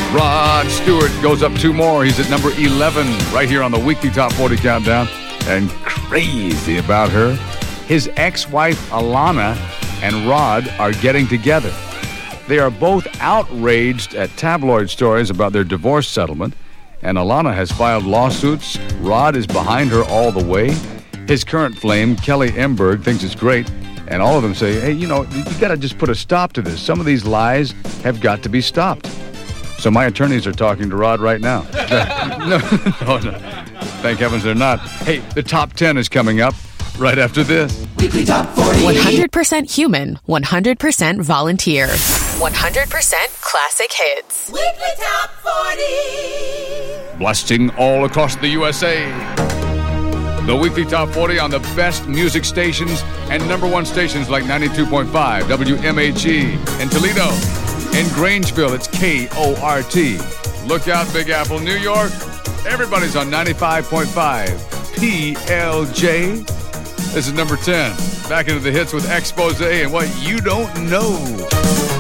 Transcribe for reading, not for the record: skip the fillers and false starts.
Rod Stewart goes up 2 more. He's at number 11 right here on the weekly Top 40 Countdown. And crazy about her, his ex-wife Alana and Rod are getting together. They are both outraged at tabloid stories about their divorce settlement, and Alana has filed lawsuits. Rod is behind her all the way. His current flame, Kelly Emberg, thinks it's great, and all of them say, hey, you got to just put a stop to this. Some of these lies have got to be stopped. So my attorneys are talking to Rod right now. No. Thank heavens they're not. Hey, the top 10 is coming up right after this. Weekly Top 40. 100% human, 100% volunteer, 100% classic hits. Weekly Top 40. Blasting all across the USA. The weekly Top 40 on the best music stations and number one stations like 92.5 WMHE in Toledo. In Grangeville, it's KORT. Look out, Big Apple, New York. Everybody's on 95.5 PLJ. This is number 10. Back into the hits with Exposé and what you don't know.